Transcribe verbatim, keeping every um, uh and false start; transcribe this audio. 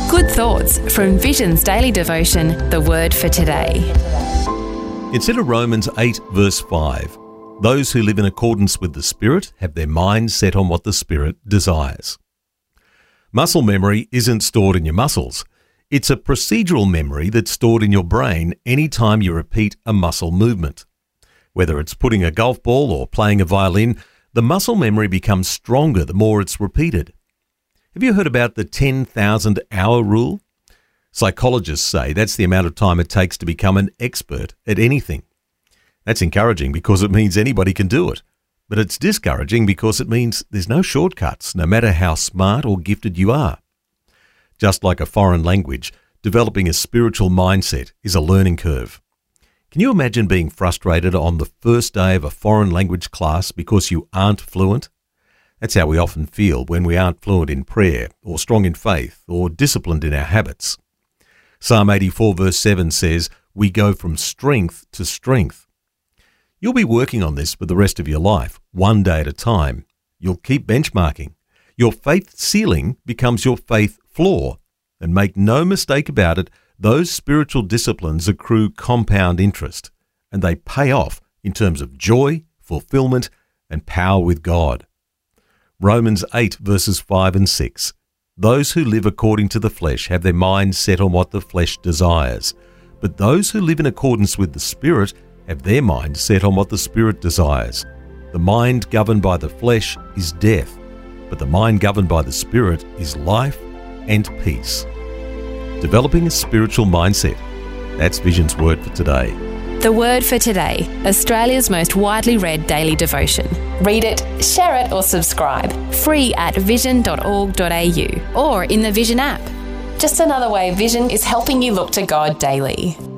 Good thoughts from Vision's daily devotion, The Word for Today. Consider Romans eight verse five. Those who live in accordance with the Spirit have their minds set on what the Spirit desires. Muscle memory isn't stored in your muscles. It's a procedural memory that's stored in your brain anytime you repeat a muscle movement. Whether it's putting a golf ball or playing a violin, the muscle memory becomes stronger the more it's repeated. Have you heard about the ten thousand hour rule? Psychologists say that's the amount of time it takes to become an expert at anything. That's encouraging because it means anybody can do it. But it's discouraging because it means there's no shortcuts, no matter how smart or gifted you are. Just like a foreign language, developing a spiritual mindset is a learning curve. Can you imagine being frustrated on the first day of a foreign language class because you aren't fluent? That's how we often feel when we aren't fluent in prayer, or strong in faith, or disciplined in our habits. Psalm eighty-four verse seven says, "We go from strength to strength." You'll be working on this for the rest of your life, one day at a time. You'll keep benchmarking. Your faith ceiling becomes your faith floor. And make no mistake about it, those spiritual disciplines accrue compound interest, and they pay off in terms of joy, fulfillment, and power with God. Romans eight verses five and six. Those who live according to the flesh have their minds set on what the flesh desires, but those who live in accordance with the Spirit have their minds set on what the Spirit desires. The mind governed by the flesh is death, but the mind governed by the Spirit is life and peace. Developing a spiritual mindset. That's Vision's Word for Today. The Word for Today, Australia's most widely read daily devotion. Read it, share it or subscribe. Free at vision dot org dot a u or in the Vision app. Just another way Vision is helping you look to God daily.